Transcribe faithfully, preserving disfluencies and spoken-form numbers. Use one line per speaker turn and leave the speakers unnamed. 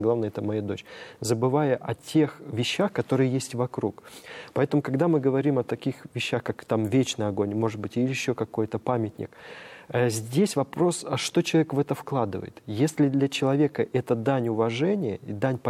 главное, это моя дочь, забывая о тех вещах, которые есть вокруг. Поэтому, когда мы говорим о таких вещах, как там вечный огонь, может быть, или еще какой-то памятник, здесь вопрос, а что человек в это вкладывает? Если для человека это дань уважения, дань